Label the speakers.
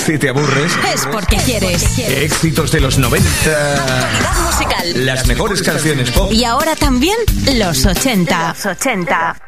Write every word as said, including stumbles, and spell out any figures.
Speaker 1: Si te aburres,
Speaker 2: es porque quieres.
Speaker 1: Éxitos de los noventa.
Speaker 2: Actualidad musical.
Speaker 1: Las mejores canciones pop.
Speaker 2: Y ahora también los ochenta. Los ochenta.